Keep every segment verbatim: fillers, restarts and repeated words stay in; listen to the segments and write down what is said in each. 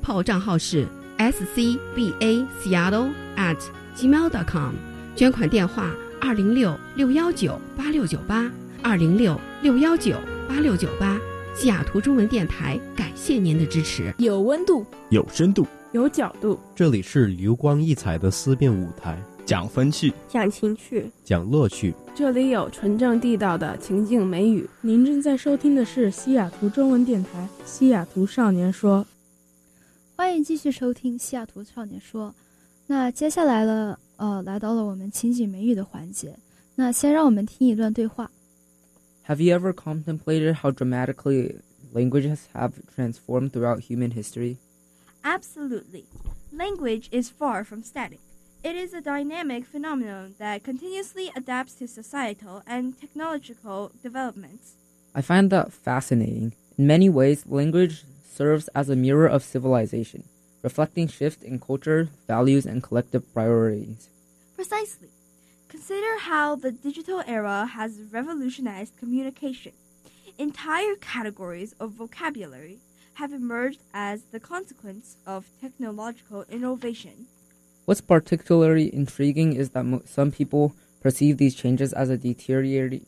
PayPal 账号是 s c b a seattle at gmail dot com， 捐款电话二零六六一九八六九八二零六六一九八六九八。西雅图中文电台感谢您的支持。 有温度， 有深度， 有角度， 这里是流光溢彩的思辨舞台， 讲风趣， 讲情趣， 讲乐趣， 这里有纯正地道的情境美语。 您正在收听的是西雅图中文电台西雅图少年说， 欢迎继续收听西雅图少年说。那接下来了呃，来到了我们情景美语的环节。那先让我们听一段对话。 Have you ever contemplated how dramatically languages have transformed throughout human history? Absolutely. Language is far from static. It is a dynamic phenomenon that continuously adapts to societal and technological developments. I find that fascinating. In many ways, language serves as a mirror of civilization, reflecting shifts in culture, values, and collective priorities. Precisely. Consider how the digital era has revolutionized communication. Entire categories of vocabulary have emerged as the consequence of technological innovation. What's particularly intriguing is that mo- some people perceive these changes as a deteriorating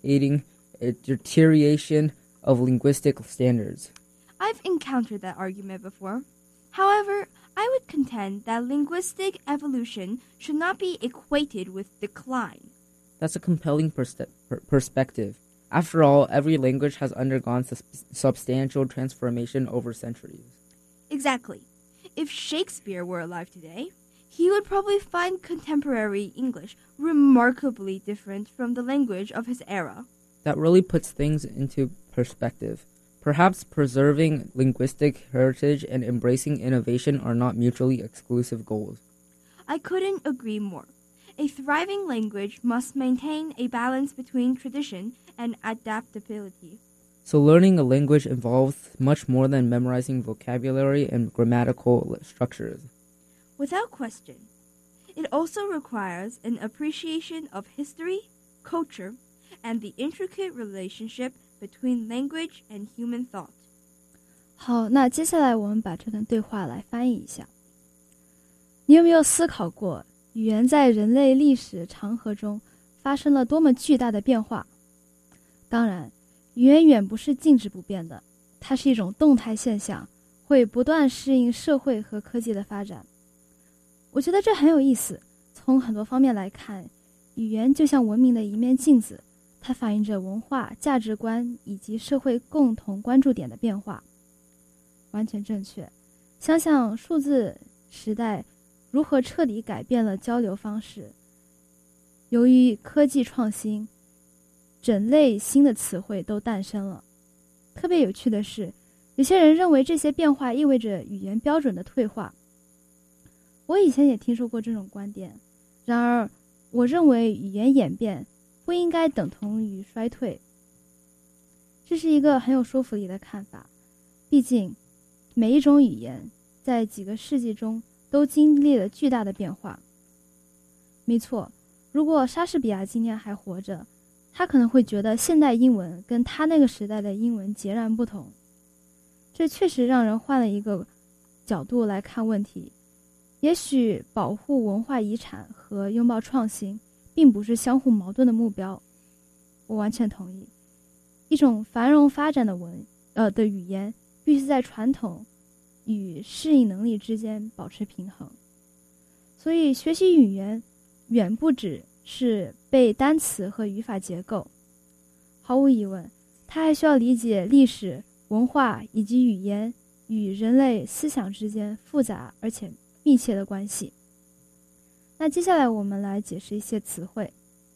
a deterioration of linguistic standards. I've encountered that argument before. However, I would contend that linguistic evolution should not be equated with decline. That's a compelling pers- per- perspective. After all, every language has undergone sus- substantial transformation over centuries. Exactly. If Shakespeare were alive today, he would probably find contemporary English remarkably different from the language of his era. That really puts things into perspective. Perhaps preserving linguistic heritage and embracing innovation are not mutually exclusive goals. I couldn't agree more. A thriving language must maintain a balance between tradition and adaptability. So learning a language involves much more than memorizing vocabulary and grammatical structures. Without question. It also requires an appreciation of history, culture, and the intricate relationship between language and human thought. 好，那接下来我们把这段对话来翻译一下。你有没有思考过，语言在人类历史长河中发生了多么巨大的变化？当然，语言远不是静止不变的，它是一种动态现象，会不断适应社会和科技的发展。我觉得这很有意思。从很多方面来看，语言就像文明的一面镜子，它反映着文化、价值观以及社会共同关注点的变化。完全正确。想想数字时代如何彻底改变了交流方式。由于科技创新，整类新的词汇都诞生了。特别有趣的是，有些人认为这些变化意味着语言标准的退化。我以前也听说过这种观点，然而我认为语言演变不应该等同于衰退。这是一个很有说服力的看法，毕竟每一种语言在几个世纪中都经历了巨大的变化。没错，如果莎士比亚今天还活着，他可能会觉得现代英文跟他那个时代的英文截然不同。这确实让人换了一个角度来看问题。也许保护文化遗产和拥抱创新并不是相互矛盾的目标。我完全同意。一种繁荣发展的文呃的语言必须在传统与适应能力之间保持平衡。所以学习语言远不只是背单词和语法结构。毫无疑问，它还需要理解历史、文化以及语言与人类思想之间复杂而且密切的关系。那接下来我们来解释一些词汇。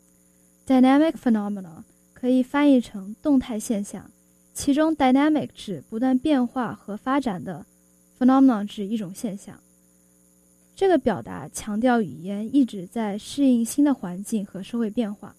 Dynamic phenomena 可以翻译成动态现象，其中 dynamic 指不断变化和发展的， phenomenon 指一种现象。这个表达强调语言一直在适应新的环境和社会变化。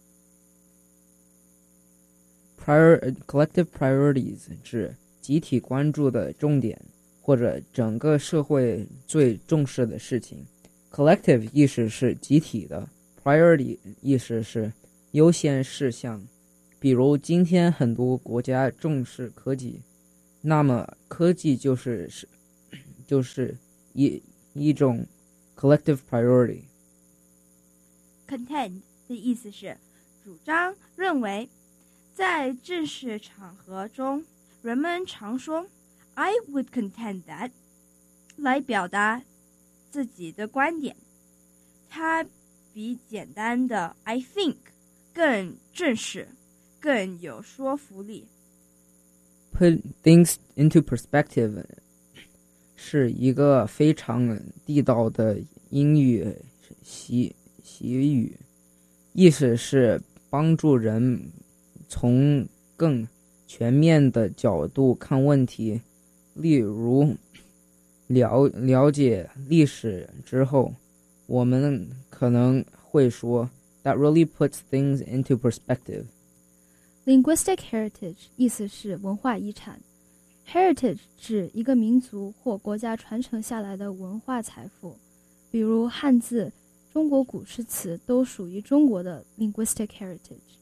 Prior, collective priorities 指集体关注的重点或者整个社会最重视的事情。 Collective 意思是集体的， Priority 意思是优先事项。比如今天很多国家重视科技，那么科技就是就是一一种 collective priority。 Contend 的意思是主张、认为。在正式场合中，人们常说 I would contend that 来表达自己的观点，它比简单的 I think 更正式，更有说服力。 Put things into perspective 是一个非常地道的英语习习语，意思是帮助人从更全面的角度看问题，例如了了解历史之后，我们可能会说 That really puts things into perspective。 Linguistic heritage 意思是文化遗产。 Heritage 指一个民族或国家传承下来的文化财富，比如汉字、中国古诗词都属于中国的 linguistic heritage。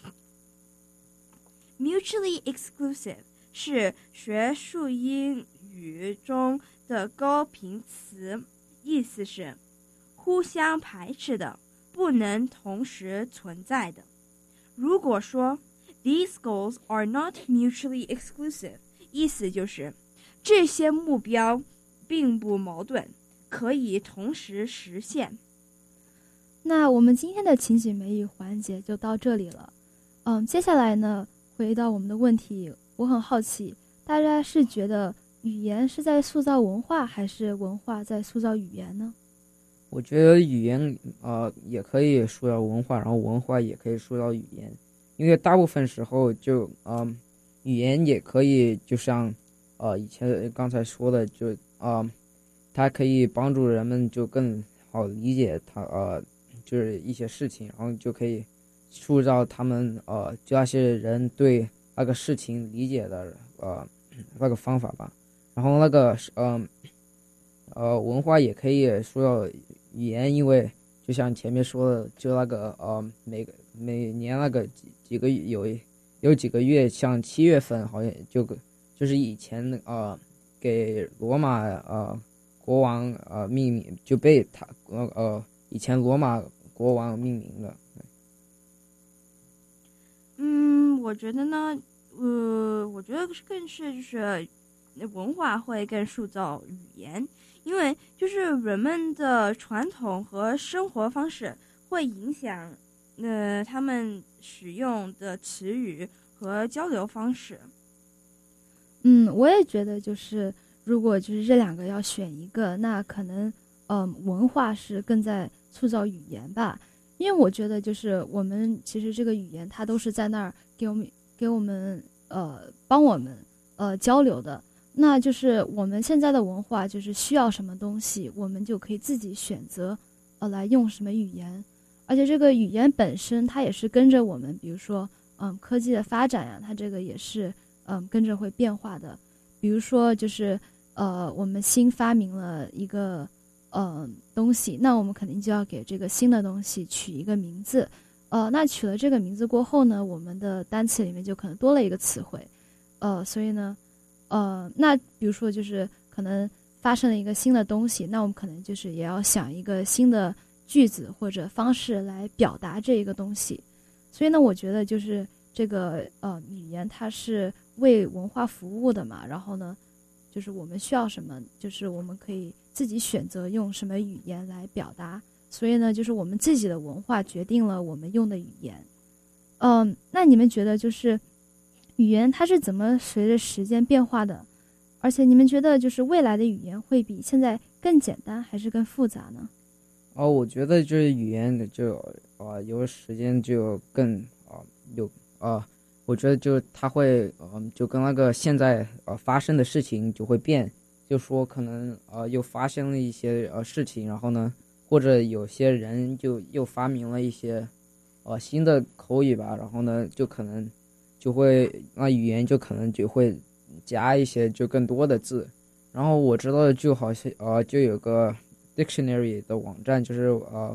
Mutually exclusive 是学术英语中的高频词，意思是互相排斥的，不能同时存在的。如果说 These goals are not mutually exclusive， 意思就是这些目标并不矛盾，可以同时实现。 那我们今天的情景美语环节就到这里了。嗯，接下来呢，回到我们的问题，我很好奇，大家是觉得语言是在塑造文化，还是文化在塑造语言呢？ 我觉得语言呃也可以塑造文化，然后文化也可以塑造语言，因为大部分时候就嗯、呃、语言也可以就像呃以前刚才说的，就呃它可以帮助人们就更好理解它呃就是一些事情，然后就可以塑造他们呃就那些人对那个事情理解的呃那个方法吧。然后那个呃呃文化也可以塑造语言，因为就像前面说的，就那个呃每个每年那个几几个有有几个月，像七月份好像就就是以前呃给罗马呃国王呃命名，就被他呃呃以前罗马国王命名的。 嗯，我觉得呢，呃，我觉得更是就是文化会更塑造语言，因为就是人们的传统和生活方式会影响呃他们使用的词语和交流方式。 嗯，我也觉得就是如果就是这两个要选一个，那可能嗯、呃、文化是更在塑造语言吧。因为我觉得就是我们其实这个语言它都是在那儿给我们给我们呃帮我们呃交流的，那就是我们现在的文化就是需要什么东西，我们就可以自己选择呃来用什么语言，而且这个语言本身它也是跟着我们，比如说嗯科技的发展呀，它这个也是嗯跟着会变化的。比如说就是呃我们新发明了一个呃，东西，那我们肯定就要给这个新的东西取一个名字，呃，那取了这个名字过后呢，我们的单词里面就可能多了一个词汇，呃，所以呢，呃，那比如说就是可能发生了一个新的东西，那我们可能就是也要想一个新的句子或者方式来表达这一个东西，所以呢，我觉得就是这个呃语言它是为文化服务的嘛，然后呢，就是我们需要什么，就是我们可以自己选择用什么语言来表达，所以呢，就是我们自己的文化决定了我们用的语言。嗯，那你们觉得就是语言它是怎么随着时间变化的？而且你们觉得就是未来的语言会比现在更简单还是更复杂呢？ 哦，我觉得就是语言就啊、呃、有时间就更啊、呃、有啊、呃，我觉得就它会呃就跟那个现在呃发生的事情就会变。就说可能呃又发生了一些呃事情，然后呢，或者有些人就又发明了一些呃新的口语吧，然后呢就可能就会那语言就可能就会加一些就更多的字。然后我知道就好像呃就有个 dictionary 的网站，就是呃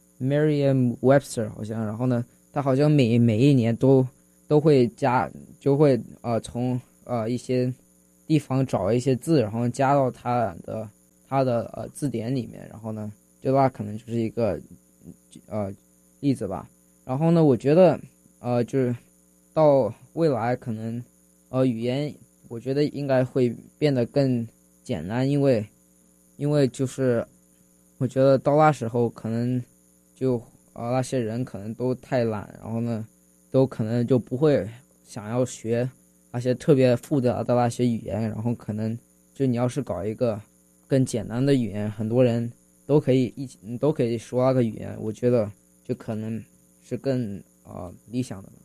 Merriam-Webster 好像，然后呢它好像每每一年都都会加，就会呃从呃一些地方找一些字，然后加到它的它的呃字典里面，然后呢，这那可能就是一个呃例子吧。然后呢，我觉得呃就是到未来可能呃语言，我觉得应该会变得更简单，因为因为就是我觉得到那时候可能就呃那些人可能都太懒，然后呢都可能就不会想要学那些特别复杂的那些语言，然后可能就你要是搞一个更简单的语言，很多人都可以一起都可以说那个语言，我觉得就可能是更呃理想的吧。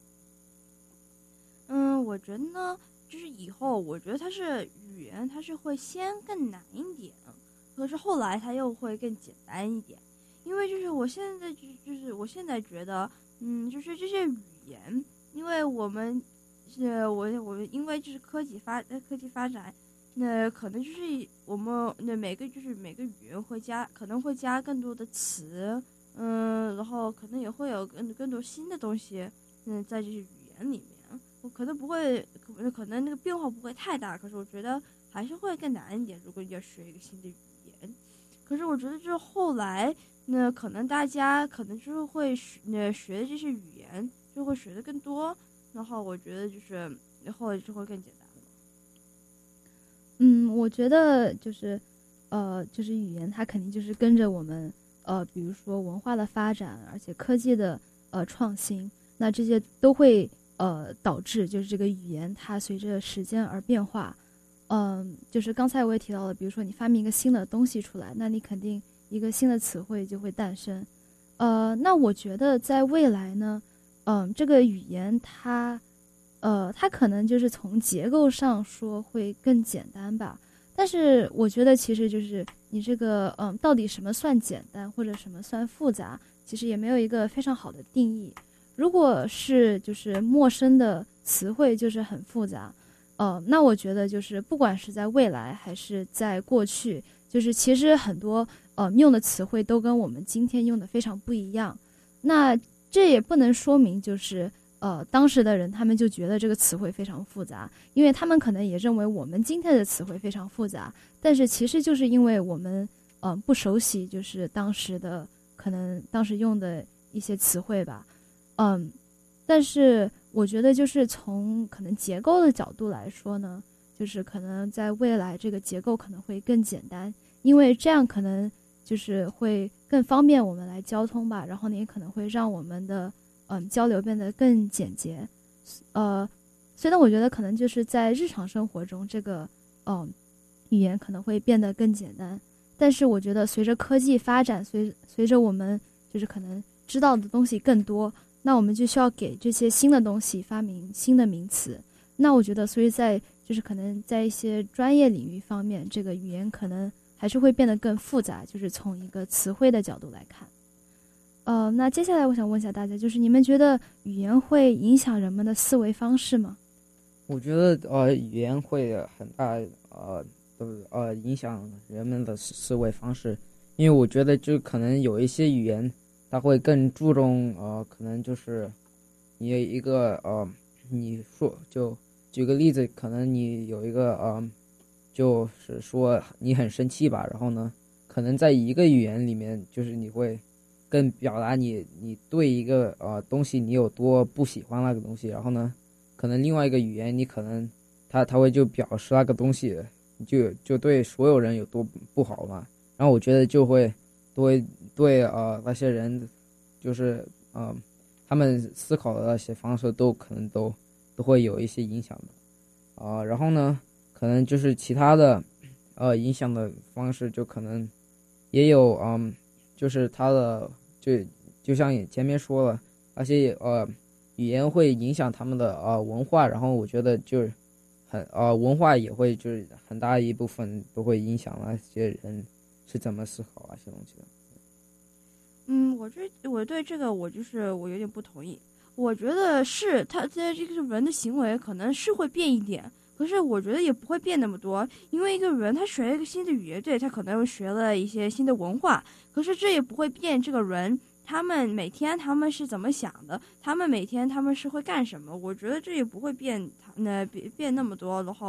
嗯，我觉得呢，就是以后我觉得它是语言，它是会先更难一点，可是后来它又会更简单一点。因为就是我现在就就是我现在觉得，嗯，就是这些语言，因为我们是我我因为就是科技发科技发展，那可能就是我们那每个就是每个语言会加可能会加更多的词，嗯，然后可能也会有更更多新的东西，嗯，在这些语言里面，我可能不会可可能那个变化不会太大，可是我觉得还是会更难一点，如果要学一个新的语言。可是我觉得就是后来。那可能大家可能就是会学呃学这些语言，就会学的更多，然后我觉得就是后来就会更简单了。 嗯，我觉得就是呃，就是语言它肯定就是跟着我们呃，比如说文化的发展，而且科技的呃创新，那这些都会呃导致就是这个语言它随着时间而变化。嗯、呃，就是刚才我也提到了，比如说你发明一个新的东西出来，那你肯定一个新的词汇就会诞生。呃，那我觉得在未来呢，嗯、呃，这个语言它，呃，它可能就是从结构上说会更简单吧。但是我觉得其实就是你这个，嗯、呃，到底什么算简单或者什么算复杂，其实也没有一个非常好的定义。如果是就是陌生的词汇就是很复杂，呃，那我觉得就是不管是在未来还是在过去，就是其实很多呃用的词汇都跟我们今天用的非常不一样。那这也不能说明就是呃当时的人他们就觉得这个词汇非常复杂，因为他们可能也认为我们今天的词汇非常复杂，但是其实就是因为我们呃不熟悉就是当时的可能当时用的一些词汇吧。嗯，但是我觉得就是从可能结构的角度来说呢，就是可能在未来这个结构可能会更简单，因为这样可能就是会更方便我们来交通吧，然后呢也可能会让我们的嗯交流变得更简洁。呃，所以呢我觉得可能就是在日常生活中这个嗯语言可能会变得更简单，但是我觉得随着科技发展，随随着我们就是可能知道的东西更多，那我们就需要给这些新的东西发明新的名词。那我觉得所以在就是可能在一些专业领域方面，这个语言可能还是会变得更复杂，就是从一个词汇的角度来看。呃，那接下来我想问一下大家，就是你们觉得语言会影响人们的思维方式吗？ 我觉得呃语言会很大呃呃影响人们的思维方式，因为我觉得就可能有一些语言它会更注重呃可能就是你有一个呃你说就举个例子，可能你有一个呃就是说你很生气吧，然后呢可能在一个语言里面就是你会更表达你你对一个呃东西你有多不喜欢那个东西，然后呢可能另外一个语言你可能他他会就表示那个东西就就对所有人有多不好嘛，然后我觉得就会都会对呃那些人就是呃他们思考的那些方式都可能都都会有一些影响的啊、呃，然后呢可能就是其他的呃影响的方式就可能也有嗯、呃、就是他的就就像前面说了那些呃语言会影响他们的呃文化，然后我觉得就是很呃文化也会就是很大一部分都会影响那些人是怎么思考那些东西的。 嗯，我这我对这个我就是我有点不同意。我觉得是他在这个人的行为可能是会变一点，可是我觉得也不会变那么多，因为一个人他学了一个新的语言，对，他可能学了一些新的文化，可是这也不会变这个人他们每天他们是怎么想的，他们每天他们是会干什么，我觉得这也不会变那变变那么多，然后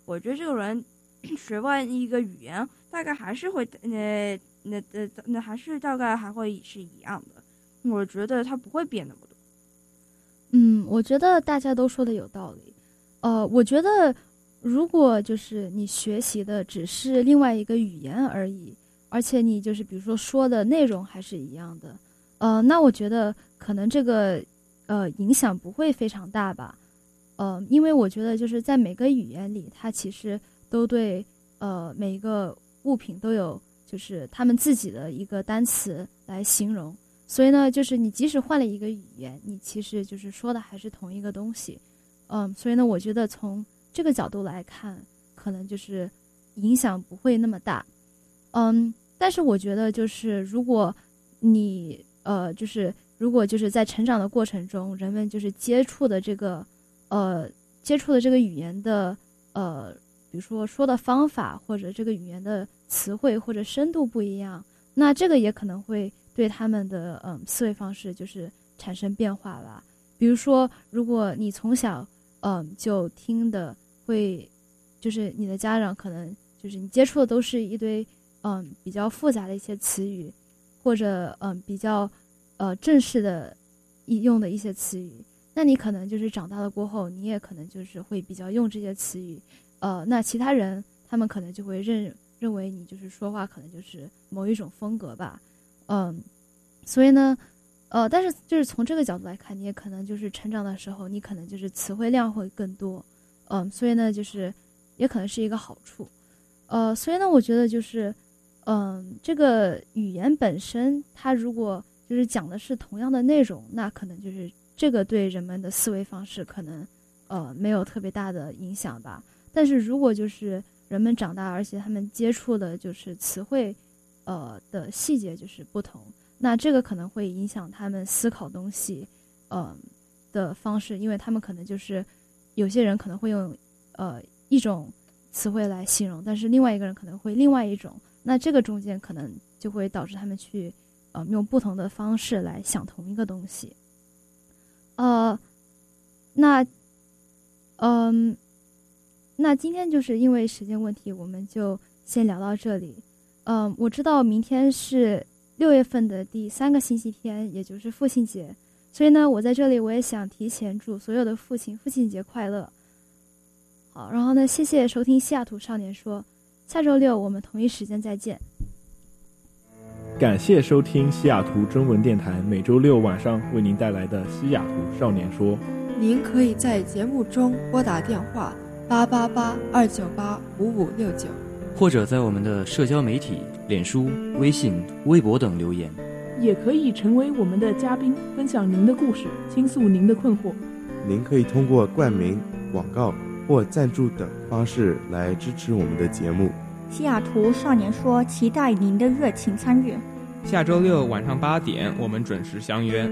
我觉得这个人学完一个语言，大概还是会呃那那那还是大概还会是一样的。我觉得他不会变那么多。 嗯，我觉得大家都说的有道理。呃，我觉得如果就是你学习的只是另外一个语言而已，而且你就是比如说说的内容还是一样的，呃，那我觉得可能这个呃影响不会非常大吧。呃，因为我觉得就是在每个语言里，它其实都对呃每一个物品都有就是他们自己的一个单词来形容。所以呢，就是你即使换了一个语言，你其实就是说的还是同一个东西，嗯，所以呢，我觉得从这个角度来看，可能就是影响不会那么大，嗯，但是我觉得就是如果你呃，就是如果就是在成长的过程中，人们就是接触的这个呃接触的这个语言的呃，比如说说的方法或者这个语言的词汇或者深度不一样，那这个也可能会对他们的嗯思维方式就是产生变化吧。比如说，如果你从小嗯就听的会，就是你的家长可能就是你接触的都是一堆嗯比较复杂的一些词语，或者嗯比较呃正式的用的一些词语，那你可能就是长大了过后，你也可能就是会比较用这些词语，呃，那其他人他们可能就会认认为你就是说话可能就是某一种风格吧。嗯，所以呢，呃，但是就是从这个角度来看，你也可能就是成长的时候，你可能就是词汇量会更多，嗯，所以呢，就是也可能是一个好处，呃，所以呢，我觉得就是，嗯，这个语言本身，它如果就是讲的是同样的内容，那可能就是这个对人们的思维方式可能，呃，没有特别大的影响吧。但是如果就是人们长大，而且他们接触的就是词汇。呃的细节就是不同，那这个可能会影响他们思考东西，呃的方式，因为他们可能就是有些人可能会用呃一种词汇来形容，但是另外一个人可能会另外一种，那这个中间可能就会导致他们去呃用不同的方式来想同一个东西。呃，那嗯、呃，那今天就是因为时间问题，我们就先聊到这里。嗯，我知道明天是六月份的第三个星期天，也就是父亲节，所以呢，我在这里我也想提前祝所有的父亲父亲节快乐。好，然后呢，谢谢收听西雅图少年说，下周六我们同一时间再见。 感谢收听西雅图中文电台每周六晚上为您带来的西雅图少年说。 您可以在节目中拨打电话八八八二九八五五六九。 或者在我们的社交媒体脸书、微信、微博等留言， 也可以成为我们的嘉宾，分享您的故事，倾诉您的困惑。 您可以通过冠名、广告或赞助等方式来支持我们的节目。 西雅图少年说期待您的热情参与。 下周六晚上八点，我们准时相约。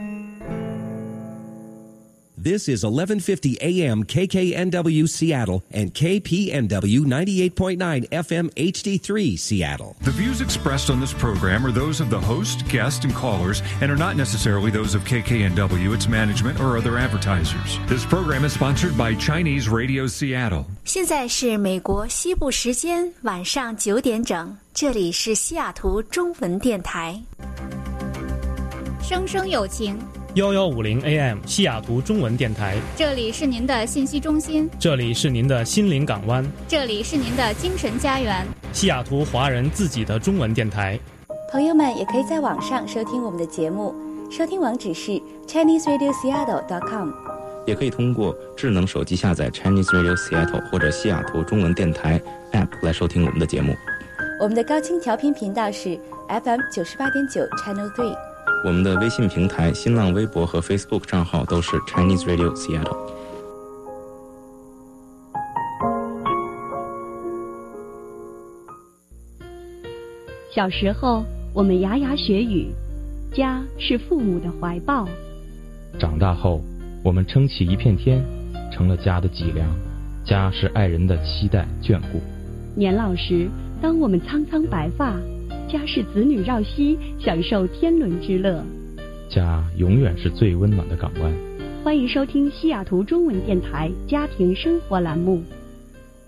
This is eleven fifty A M K K N W Seattle and K P N W ninety-eight point nine F M H D three Seattle. The views expressed on this program are those of the host, guest, and callers and are not necessarily those of K K N W, its management, or other advertisers. This program is sponsored by Chinese Radio Seattle. 现在是美国西部时间晚上九点整，这里是西雅图中文电台。 声声有情幺幺五零 A M 西雅图中文电台， 这里是您的信息中心， 这里是您的心灵港湾， 这里是您的精神家园， 西雅图华人自己的中文电台。 朋友们也可以在网上收听我们的节目，收听网址是 Chinese Radio Seattle dot com， 也可以通过智能手机下载 Chinese Radio Seattle 或者西雅图中文电台 App 来收听我们的节目。 我们的高清调频频道是 F M 九十八点九 Channel three。 我们的微信平台、新浪微博和 Facebook 账号都是 Chinese Radio Seattle。 小时候，我们牙牙学语，家是父母的怀抱； 长大后，我们撑起一片天，成了家的脊梁。家是爱人的期待眷顾。 年老时，当我们苍苍白发，家是子女绕膝，享受天伦之乐。 家永远是最温暖的港湾。 欢迎收听西雅图中文电台家庭生活栏目。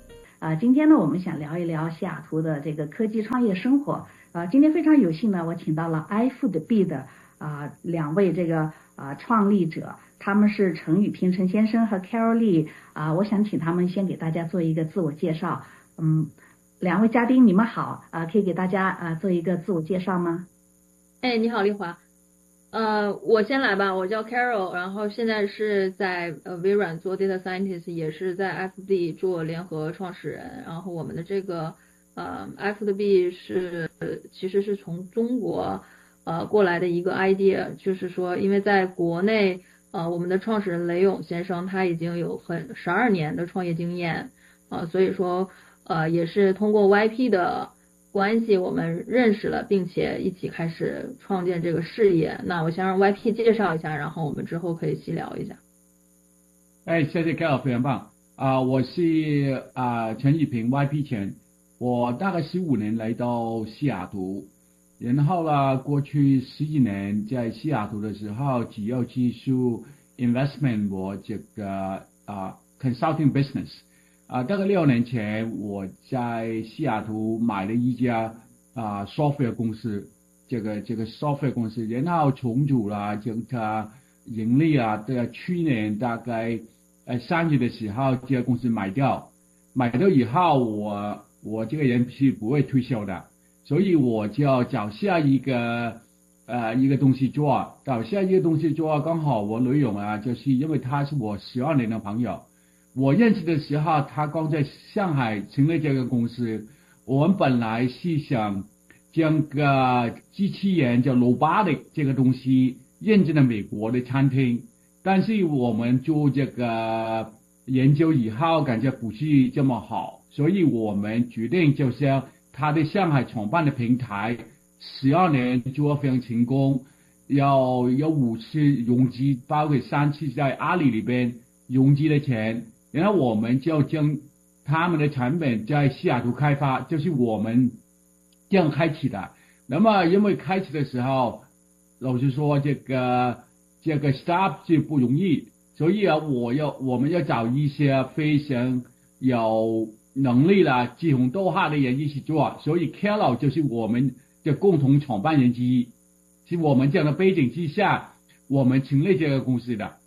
啊，今天呢，我们想聊一聊西雅图的这个科技创业生活。啊，今天非常有幸呢，我请到了 iFoodBee 的啊两位这个啊创立者，他们是陈宇平陈先生和 Carol Lee 啊，我想请他们先给大家做一个自我介绍。嗯，两位嘉宾你们好啊，可以给大家啊做一个自我介绍吗？ 哎，你好，丽华。呃，我先来吧，我叫 Carol， 然后现在是在呃微软做 data scientist， 也是在 iFoodBee 做联合创始人。然后我们的这个呃 iFoodBee 是其实是从中国呃过来的一个 idea， 就是说因为在国内呃我们的创始人雷勇先生他已经有很十二年的创业经验啊、呃，所以说呃也是通过 Y P 的关系我们认识了，并且一起开始创建这个事业。那我先让 Y P 介绍一下，然后我们之后可以细聊一下。 哎，谢谢 Carol， 非常棒啊、呃！我是啊、呃、陈宇平 Y P 前，我大概十五年来到西雅图，然后呢，过去十几年在西雅图的时候，主要技术 investment 我这个啊、呃、consulting business。啊，大概六年前我在西雅图买了一家啊 software 公司，这个这个 software 公司，然后重组了，这个盈利啊，在去年大概呃三月的时候，这个公司买掉，买掉以后我我这个人是不会退休的，所以我就要找下一个呃一个东西做，找下一个东西做，刚好我雷勇啊，就是因为他是我十二年的朋友。我认识的时候，他刚在上海成立这个公司。我们本来是想将个机器人叫 robotic 这个东西引进了美国的餐厅，但是我们做这个研究以后，感觉不是这么好，所以我们决定就是他的上海创办的平台，十二年做得非常成功，要有五次融资，包括三次在阿里里边融资的钱。然后我们就将他们的产品在西雅图开发，就是我们这样开启的。那么因为开启的时候，老实说这个这个 start 是不容易，所以啊，我要我们要找一些非常有能力啦、志同道合的人一起做。所以 Carol 就是我们的共同创办人之一，是我们这样的背景之下，我们成立这个公司的。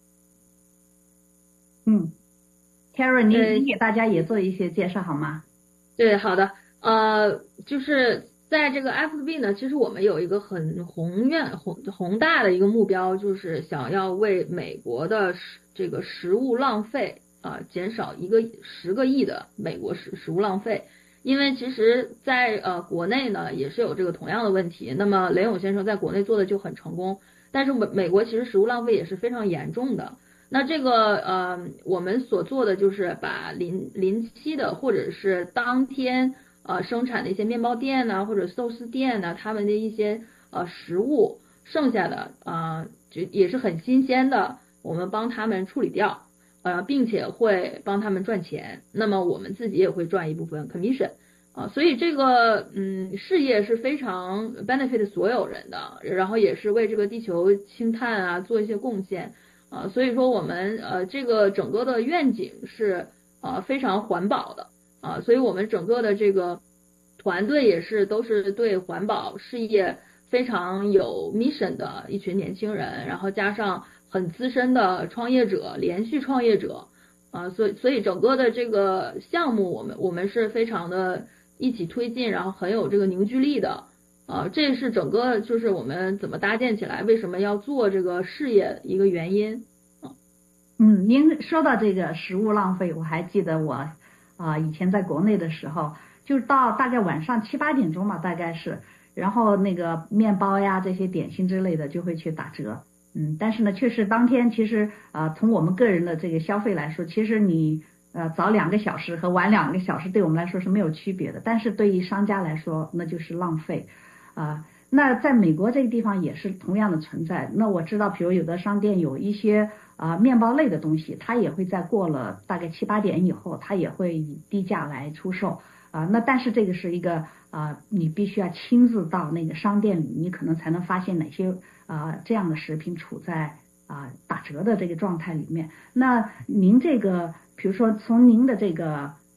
嗯。Carol， 你你给大家也做一些介绍好吗？ 对，好的。呃，就是在这个 iFoodBee 呢，其实我们有一个很宏愿、宏宏大的一个目标，就是想要为美国的这个食物浪费啊、呃、减少一个十个亿的美国食食物浪费。因为其实在呃国内呢也是有这个同样的问题。那么雷勇先生在国内做的就很成功，但是美美国其实食物浪费也是非常严重的。那这个呃，我们所做的就是把临临期的或者是当天呃生产的一些面包店呢、啊，或者寿司店呢、啊，他们的一些呃食物剩下的啊，就、呃、也是很新鲜的，我们帮他们处理掉，呃，并且会帮他们赚钱。那么我们自己也会赚一部分 commission 啊、呃，所以这个嗯事业是非常 benefit 所有人的，然后也是为这个地球清碳啊做一些贡献。啊，所以说我们呃这个整个的愿景是呃非常环保的啊，所以我们整个的这个团队也是都是对环保事业非常有 mission 的一群年轻人，然后加上很资深的创业者、连续创业者啊，所以所以整个的这个项目我们我们是非常的一起推进，然后很有这个凝聚力的。啊，这是整个就是我们怎么搭建起来，为什么要做这个事业一个原因。 嗯，您说到这个食物浪费，我还记得我啊、呃、以前在国内的时候，就是到大概晚上七八点钟嘛，大概是，然后那个面包呀这些点心之类的就会去打折。嗯，但是呢，确实当天其实啊、呃、从我们个人的这个消费来说，其实你呃早两个小时和晚两个小时对我们来说是没有区别的，但是对于商家来说那就是浪费。啊，那在美国这个地方也是同样的存在。那我知道，比如有的商店有一些啊面包类的东西，它也会在过了大概七八点以后，它也会以低价来出售啊。那但是这个是一个啊，你必须要亲自到那个商店里，你可能才能发现哪些啊这样的食品处在啊打折的这个状态里面。那您这个，比如说从您的这个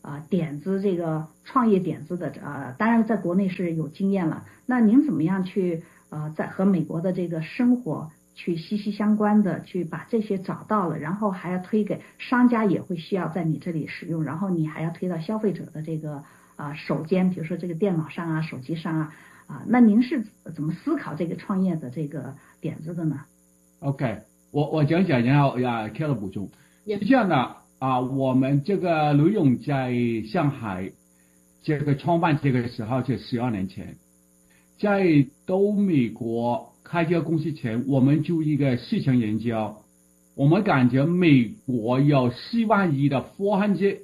啊点子这个创业点子的啊，当然在国内是有经验了。那您怎么样去呃在和美国的这个生活去息息相关的去把这些找到了，然后还要推给商家也会需要在你这里使用，然后你还要推到消费者的这个啊手间，比如说这个电脑上啊、手机上啊啊，那您是怎么思考这个创业的这个点子的呢 ？OK， 我我讲讲，然后呀 Kelly 补充。是这样的啊，我们这个刘勇在上海这个创办这个时候是十二年前，在到美国开这个公司前，我们做一个市场研究，我们感觉美国有四万亿的 four hundred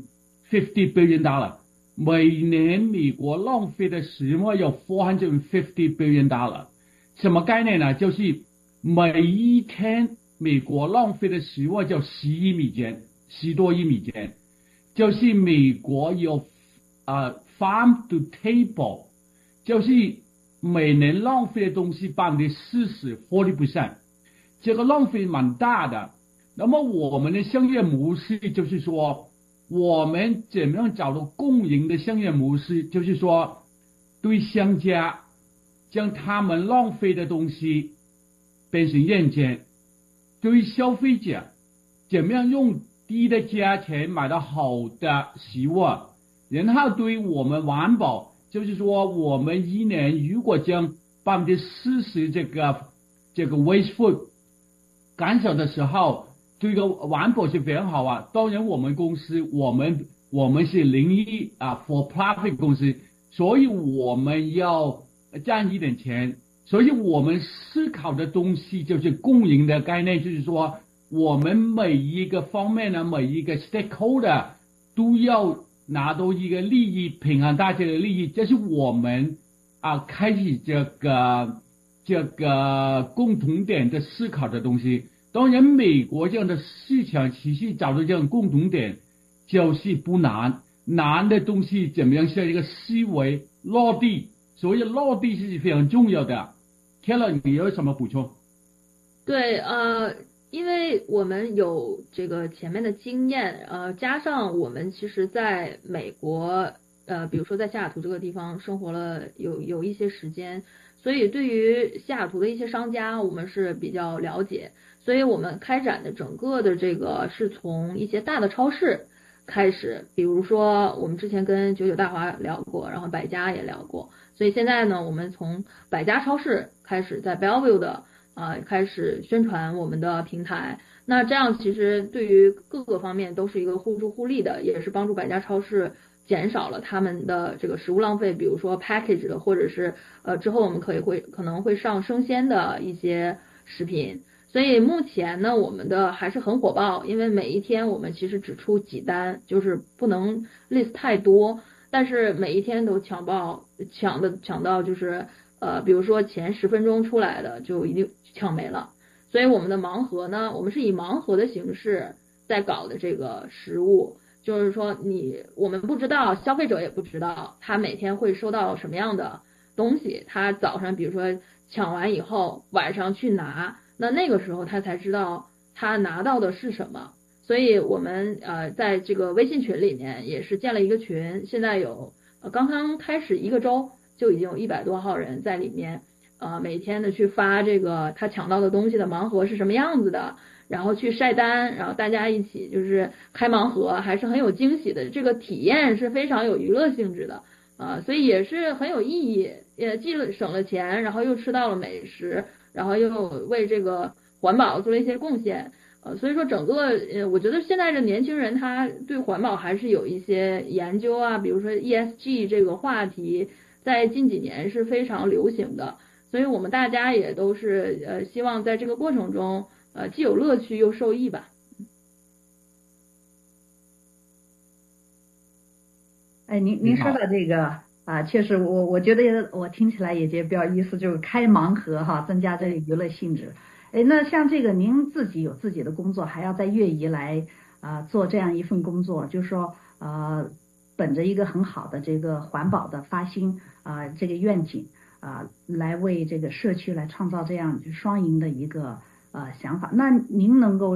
fifty billion dollar， 每年美国浪费的食物有 four hundred fifty billion dollar， 什么概念呢？就是每一天美国浪费的食物就十亿美金，十多亿美金，就是美国有呃 farm to table， 就是每年浪费的东西百分之四十 forty percent， 这个浪费蛮大的。那么我们的商业模式就是说，我们怎么样找到共赢的商业模式，就是说对商家将他们浪费的东西变成现金，对于消费者怎么样用低的价钱买到好的食物，然后对于我们环保，就是说我们一年如果将百分之四十这个这个 waste food 减少的时候，这个环保是非常好啊。当然我们公司我们我们是零一啊 for profit 公司，所以我们要赚一点钱，所以我们思考的东西就是共赢的概念，就是说我们每一个方面呢，每一个 stakeholder 都要拿到一个利益，平衡大家的利益，这是我们啊开始这个这个共同点的思考的东西。当然美国这样的市场其实找到这样共同点就是不难，难的东西怎么样像一个思维落地，所以落地是非常重要的。 Kelly 你有什么补充？ 对，呃因为我们有这个前面的经验，呃，加上我们其实在美国，呃，比如说在西雅图这个地方生活了有有一些时间，所以对于西雅图的一些商家，我们是比较了解，所以我们开展的整个的这个是从一些大的超市开始，比如说我们之前跟九九大华聊过，然后百家也聊过，所以现在呢，我们从百家超市开始，在 Bellevue 的啊、呃，开始宣传我们的平台。那这样其实对于各个方面都是一个互助互利的，也是帮助百家超市减少了他们的这个食物浪费，比如说 package 的，或者是呃之后我们可以会可能会上生鲜的一些食品。所以目前呢，我们的还是很火爆，因为每一天我们其实只出几单，就是不能 list 太多，但是每一天都抢爆，抢的抢到就是呃，比如说前十分钟出来的就一定抢没了。所以我们的盲盒呢，我们是以盲盒的形式在搞的这个食物，就是说你我们不知道，消费者也不知道他每天会收到什么样的东西，他早上比如说抢完以后晚上去拿，那那个时候他才知道他拿到的是什么。所以我们呃在这个微信群里面也是建了一个群，现在有呃刚刚开始一个周就已经有一百多号人在里面，呃每天的去发这个他抢到的东西的盲盒是什么样子的，然后去晒单，然后大家一起就是开盲盒，还是很有惊喜的，这个体验是非常有娱乐性质的啊、呃，所以也是很有意义，也既省了钱，然后又吃到了美食，然后又为这个环保做了一些贡献，呃，所以说整个呃，我觉得现在的年轻人他对环保还是有一些研究啊，比如说 E S G 这个话题，在近几年是非常流行的，所以我们大家也都是呃希望在这个过程中呃既有乐趣又受益吧。 哎，您您说的这个啊，确实我我觉得我听起来也觉得比较意思，就是开盲盒哈，增加这个娱乐性质。哎，那像这个您自己有自己的工作，还要在越宜来啊、呃、做这样一份工作，就是说呃本着一个很好的这个环保的发心啊、呃、这个愿景啊、呃，来为这个社区来创造这样就双赢的一个呃想法。那您能够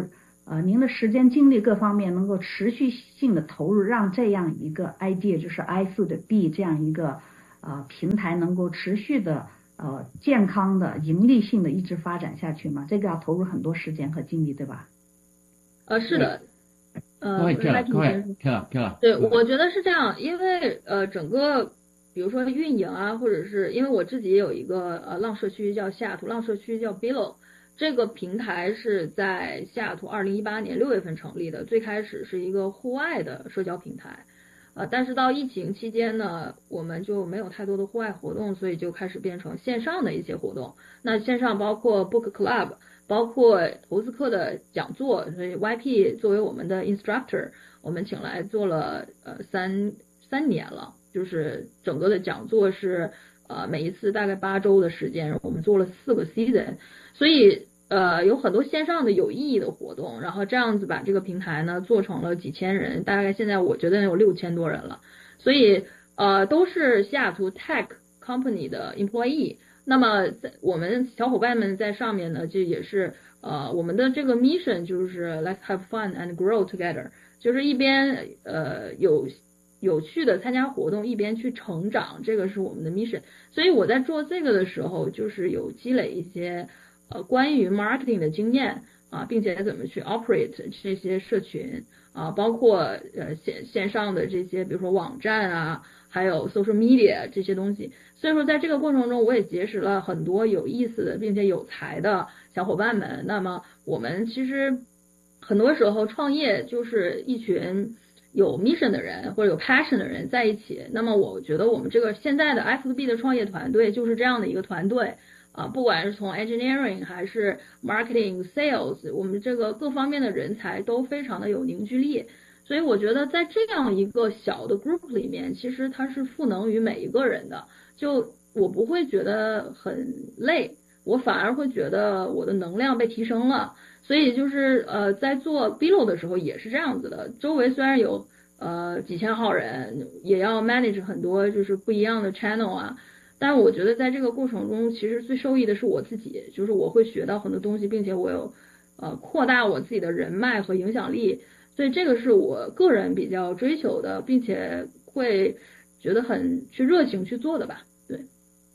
呃您的时间精力各方面能够持续性的投入，让这样一个 idea 就是 iFoodBee 这样一个呃平台能够持续的呃健康的盈利性的一直发展下去嘛？这个要投入很多时间和精力，对吧？ 呃，是的。呃， 对，对，对， 对，我觉得是这样，因为呃，整个比如说运营啊，或者是因为我自己也有一个呃浪社区叫西雅图浪社区叫 Billow， 这个平台是在西雅图二零一八年六月份成立的，最开始是一个户外的社交平台，呃，但是到疫情期间呢，我们就没有太多的户外活动，所以就开始变成线上的一些活动。那线上包括 Book Club。包括投资课的讲座，所以 Y P 作为我们的 instructor， 我们请来做了呃三三年了，就是整个的讲座是呃每一次大概八周的时间，我们做了四个 season， 所以呃有很多线上的有意义的活动，然后这样子把这个平台呢做成了几千人，大概现在我觉得有六千多人了，所以呃都是西雅图 tech company 的 employee。那么在我们小伙伴们在上面呢，就也是呃我们的这个 mission 就是 let's have fun and grow together， 就是一边呃有有趣的参加活动，一边去成长，这个是我们的 mission。所以我在做这个的时候，就是有积累一些呃关于 marketing 的经验啊，并且怎么去 operate 这些社群啊，包括呃线线上的这些，比如说网站啊，还有 social media 这些东西。所以说在这个过程中，我也结识了很多有意思的并且有才的小伙伴们。那么我们其实很多时候创业就是一群有 mission 的人或者有 passion 的人在一起。那么我觉得我们这个现在的 iFoodBee 的创业团队就是这样的一个团队啊，不管是从 engineering 还是 marketing sales， 我们这个各方面的人才都非常的有凝聚力。所以我觉得在这样一个小的 group 里面，其实它是赋能于每一个人的，就我不会觉得很累，我反而会觉得我的能量被提升了。所以就是呃在做 Billow 的时候也是这样子的，周围虽然有呃几千号人，也要 manage 很多就是不一样的 channel 啊，但是我觉得在这个过程中其实最受益的是我自己，就是我会学到很多东西，并且我有呃扩大我自己的人脉和影响力。所以这个是我个人比较追求的，并且会觉得很去热情去做的吧。对。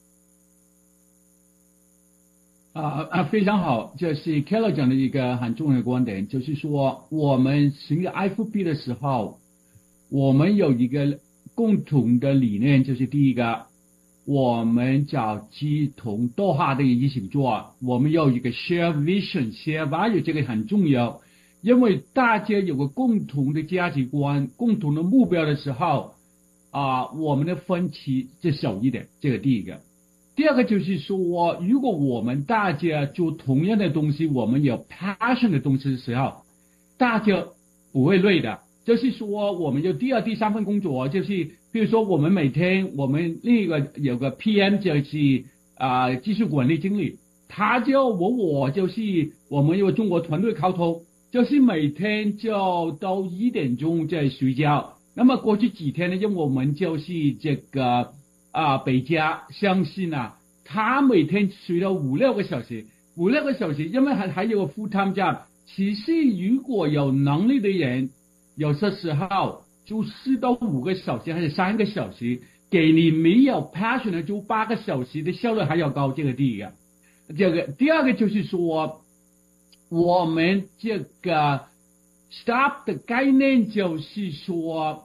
啊啊，非常好，就是 Keller 讲的一个很重要的观点，就是说我们成立 iFoodBee 的时候，我们有一个共同的理念，就是第一个，我们找志同道合的人一起做，我们有一个 share vision、share value， 这个很重要。因为大家有个共同的价值观、共同的目标的时候，啊、呃，我们的分歧就小一点，这个第一个。第二个就是说，如果我们大家做同样的东西，我们有 passion 的东西的时候，大家不会累的。就是说，我们有第二、第三份工作，就是比如说我们每天我们另一个有个 P M 就是啊、呃、技术管理经理，他就我我就是我们有中国团队沟通。就是每天就到一点钟在睡觉。那么过去几天呢，因为我们就是这个啊北加相信啊，他每天睡到五六个小时，五六个小时，因为还还有个 full time job。其实如果有能力的人，有些时候就四到五个小时还是三个小时，给你没有 passion 的就八个小时的效率还要高。这个第一个，这个第二个就是说。我们这个 stop 的概念就是说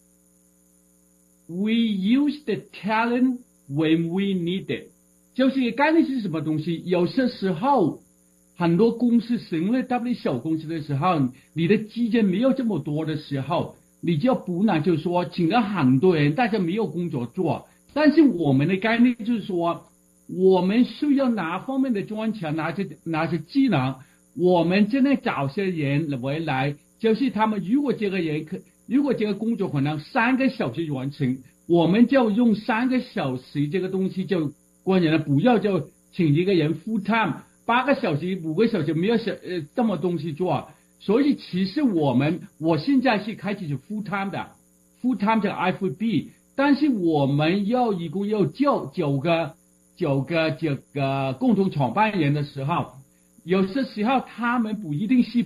we use the talent when we need it， 就是概念是什么东西？有些时候很多公司成立特别小公司的时候，你的资金没有这么多的时候，你就不能就说请了很多人，大家没有工作做。但是我们的概念就是说，我们需要哪方面的专长，哪些哪些技能。我们真的找些人回来，就是他们如果这个人可，如果这个工作可能三个小时完成，我们就用三个小时这个东西就关键了，不要就请一个人 full time 八个小时、五个小时没有小呃这么东西做。所以其实我们我现在是开始是 full time 的 ，full time 的 iFoodBee， 但是我们要一共要九九个九个这个共同创办人的时候。有些时候他们不一定是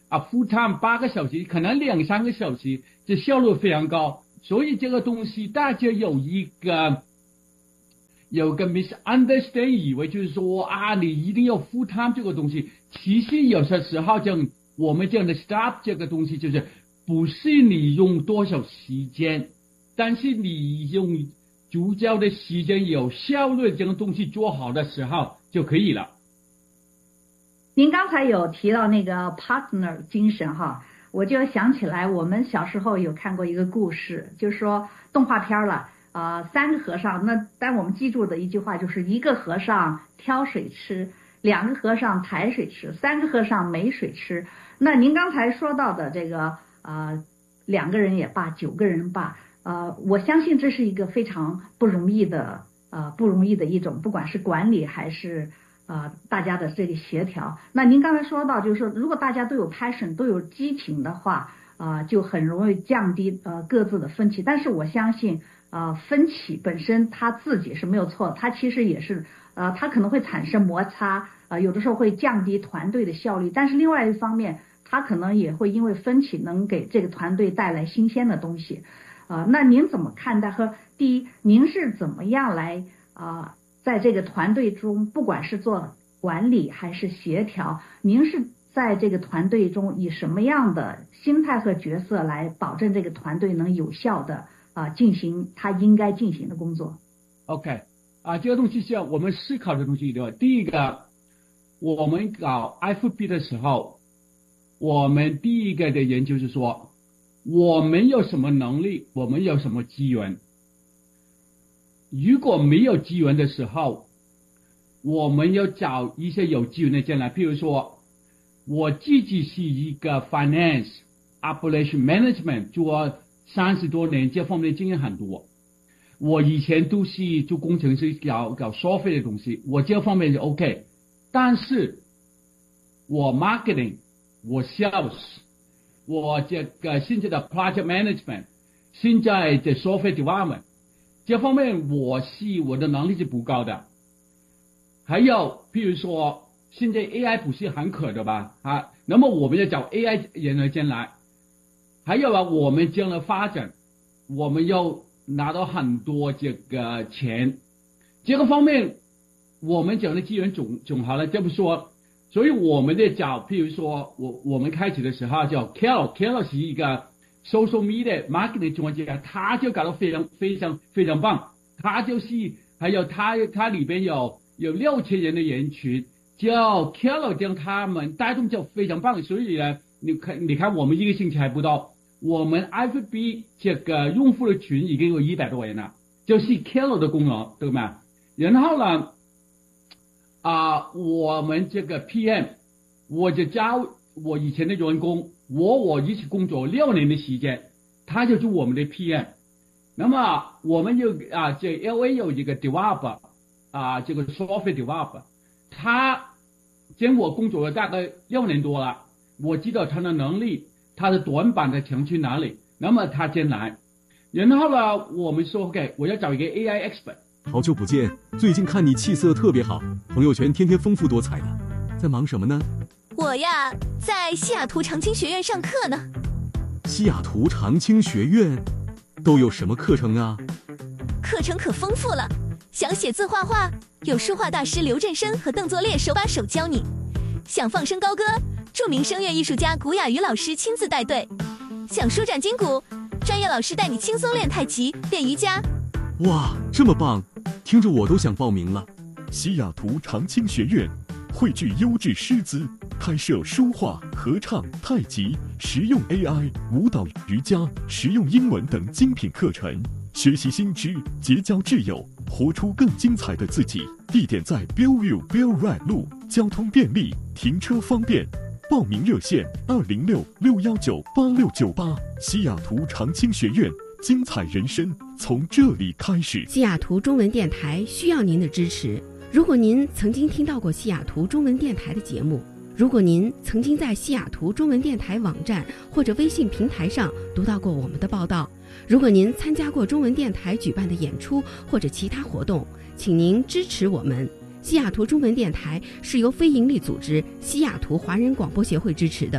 啊 full time 八个小时，可能两三个小时，这效率非常高。所以这个东西大家有一个有个 misunderstand， 以为就是说啊，你一定要 full time 这个东西。其实有些时候这样，我们这样的 stop 这个东西，就是不是你用多少时间，但是你用足够的时间有效率这个东西做好的时候就可以了。 您刚才有提到那个 partner 精神哈，我就想起来我们小时候有看过一个故事，就是说动画片了，呃，三个和尚，那但我们记住的一句话就是一个和尚挑水吃，两个和尚抬水吃，三个和尚没水吃。那您刚才说到的这个呃两个人也罢，九个人罢，呃，我相信这是一个非常不容易的呃不容易的一种，不管是管理还是呃大家的这个协调。那您刚才说到就是说，如果大家都有 passion 都有激情的话，呃就很容易降低呃各自的分歧。但是我相信呃分歧本身它自己是没有错，它其实也是呃它可能会产生摩擦，呃有的时候会降低团队的效率，但是另外一方面它可能也会因为分歧能给这个团队带来新鲜的东西。呃那您怎么看待和第一您是怎么样来啊、呃、在这个团队中，不管是做管理还是协调，您是在这个团队中以什么样的心态和角色来保证这个团队能有效的啊、呃、进行它应该进行的工作 ？OK 啊，这个东西是要我们思考的东西对吧？第一个，我们搞 F B 的时候，我们第一个的研究是说，我们有什么能力，我们有什么资源。如果没有资源的时候，我们要找一些有资源的进来。譬如说，我自己是一个 finance operation management 做三十多年，这方面的经验很多。我以前都是做工程师，搞搞 software 的东西，我这方面就 OK。但是我 marketing， 我 sales， 我这个现在的 project management， 现在的 software development， 这方面我是我的能力是不高的。还有譬如说，现在 A I 不是很可的吧？啊，那么我们要找 A I 人来进来。还有啊，我们将来发展，我们要拿到很多这个钱，这个方面我们讲的资源总总好了，这么说，所以我们得找，譬如说我我们开始的时候叫 Carol，Carol 是一个 social media marketing 专家，他就搞得非常非常非常棒，他就是还有他他里边有有六千人的人群，叫 Carol 将他们带动就非常棒，所以呢，你看你看我们一个星期还不到，我们 F B 这个用户的群已经有一百多人了，就是 Carol 的功能，对吗？然后呢，啊、呃，我们这个 P M， 我就教我以前的员工，我我一起工作六年的时间，他就是我们的 P M。那么我们有啊，这 L A 有一个 developer 啊，这个 software developer， 他跟我工作了大概六年多了，我知道他的能力，他的短板的强去哪里，那么他进来，然后呢，我们说 OK， 我要找一个 A I expert。 好久不见，最近看你气色特别好，朋友圈天天丰富多彩的，在忙什么呢？ 我呀，在西雅图长青学院上课呢。 西雅图长青学院都有什么课程啊？ 课程可丰富了，想写字画画，有书画大师刘振生和邓作烈手把手教你；想放声高歌，著名声乐艺术家古雅瑜老师亲自带队；想舒展筋骨，专业老师带你轻松练太极、练瑜伽。 哇，这么棒，听着我都想报名了。 西雅图长青学院汇聚优质师资，开设书画、合唱、太极、实用 A I、舞蹈、瑜伽、实用英文等精品课程，学习新知，结交挚友，活出更精彩的自己。地点在 Bellevue Bell Ride 路，交通便利，停车方便。报名热线二零六六幺九八六九八。西雅图长青学院，精彩人生从这里开始。 西雅图中文电台需要您的支持。如果您曾经听到过西雅图中文电台的节目，如果您曾经在西雅图中文电台网站或者微信平台上读到过我们的报道，如果您参加过中文电台举办的演出或者其他活动，请您支持我们。西雅图中文电台是由非营利组织西雅图华人广播协会支持的。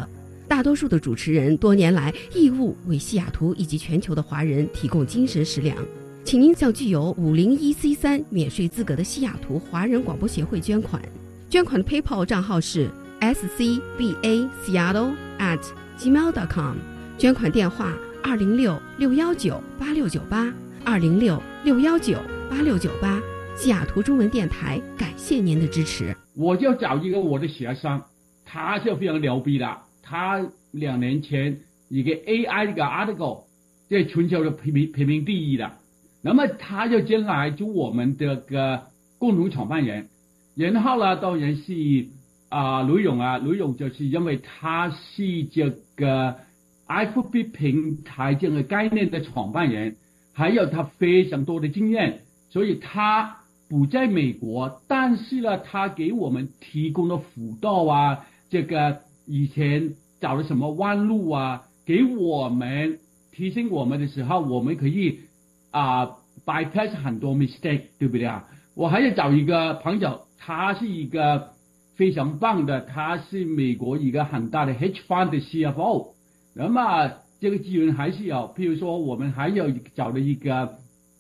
大多数的主持人多年来义务为西雅图以及全球的华人提供精神食粮。请您向具有五零一 C 三免税资格的西雅图华人广播协会捐款。捐款的 PayPal 账号是 s c b a seattle at gmail dot com， 捐款电话二零六六幺九八六九八二零六六幺九八六九八。西雅图中文电台感谢您的支持。 我就找一个我的学生，他就非常牛逼的，他两年前一个 A I 的 article 在全球的排名排名第一的，那么他就进来就我们这个共同创办人，然后呢当然是啊吕勇啊，吕勇就是因为他是这个 F B 平台这个概念的创办人，还有他非常多的经验，所以他不在美国，但是呢他给我们提供了辅导啊，这个以前找了什么弯路啊，给我们提醒我们的时候，我们可以啊、呃、bypass 很多 mistake， 对不对啊？我还要找一个朋友，他是一个非常棒的，他是美国一个很大的 hedge fund 的 C F O， 那么这个资源还是有，譬如说我们还有找了一个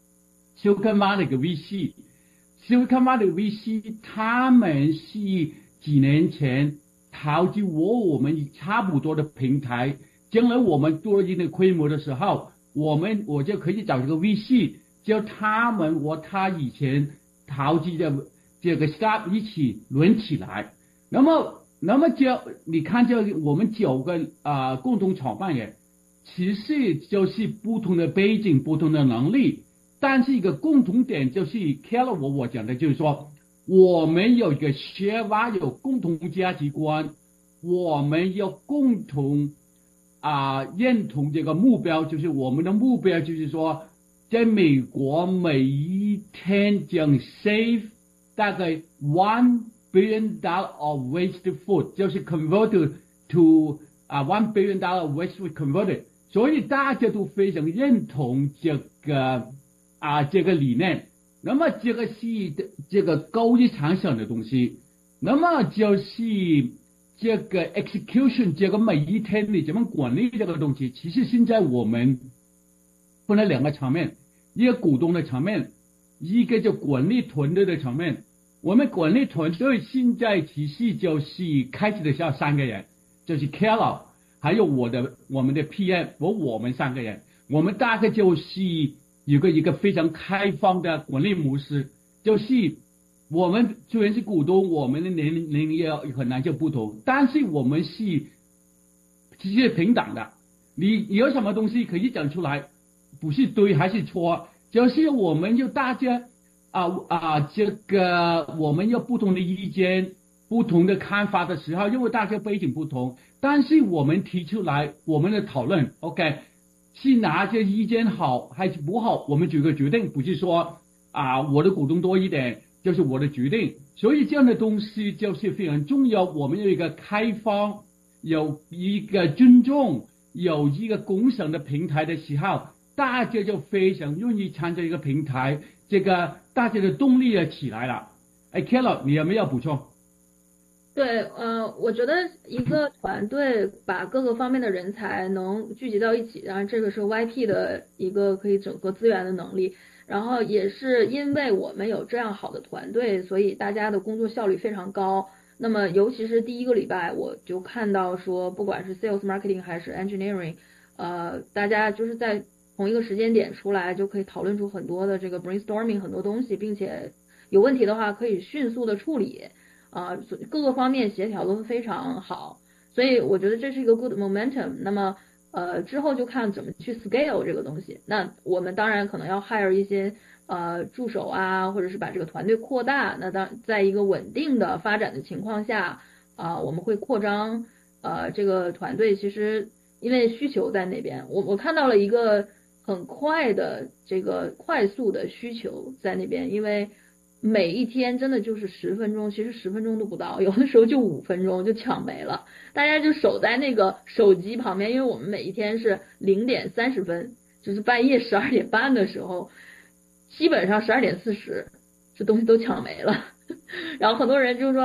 Silicon Valley 的 V C。Silicon Valley V C 他们是几年前投资我我们差不多的平台，将来我们做一定的规模的时候，我们我就可以找这个 V C， 叫他们和他以前投资的这个 staff 一起轮起来。那么那么就你看这我们九个啊、呃、共同创办人，其实就是不同的背景、不同的能力。但是一个共同点就是 Keller 我我讲的就是说，我们有一个 share 有共同价值观，我们要共同啊、呃、认同这个目标，就是我们的目标就是说，在美国每一天将 save 大概 one billion dollar of wasted food， 就是 converted to 啊、uh, one billion dollar waste food converted， 所以大家都非常认同这个。啊，这个理念，那么这个是这个高日常想的东西，那么就是这个 execution， 这个每一天你怎么管理这个东西，其实现在我们分了两个层面，一个股东的层面，一个就管理团队的层面。我们管理团队现在其实就是开始的时候三个人，就是 Keller， 还有我的我们的 P M 和我们三个人，我们大概就是有个一个非常开放的管理模式，就是我们虽然是股东，我们的年龄也很难就不同，但是我们是其实平等的。你有什么东西可以讲出来，不是对还是错，就是我们就大家啊啊这个我们有不同的意见、不同的看法的时候，因为大家背景不同，但是我们提出来我们的讨论 ，OK。是哪些意见好还是不好，我们做个决定，不是说啊我的股东多一点就是我的决定。所以这样的东西就是非常重要，我们有一个开放、有一个尊重、有一个共享的平台的时候，大家就非常愿意参加一个平台，这个大家的动力也起来了。哎 Keller 你有没有补充？ 对，呃，我觉得一个团队把各个方面的人才能聚集到一起，然后这个是 Y P 的一个可以整合资源的能力，然后也是因为我们有这样好的团队，所以大家的工作效率非常高。那么尤其是第一个礼拜，我就看到说，不管是 sales marketing 还是 engineering， 呃，大家就是在同一个时间点出来，就可以讨论出很多的这个 brainstorming 很多东西，并且有问题的话可以迅速的处理。啊、呃，各个方面协调都非常好，所以我觉得这是一个 good momentum。那么，呃，之后就看怎么去 scale 这个东西。那我们当然可能要 hire 一些呃助手啊，或者是把这个团队扩大。那当在一个稳定的发展的情况下，啊、呃，我们会扩张呃这个团队。其实因为需求在那边，我我看到了一个很快的这个快速的需求在那边，因为。每一天真的就是十分钟，其实十分钟都不到，有的时候就五分钟就抢没了。大家就守在那个手机旁边，因为我们每一天是零点三十分，就是半夜十二点半的时候，基本上十二点四十，这东西都抢没了。然后很多人就说，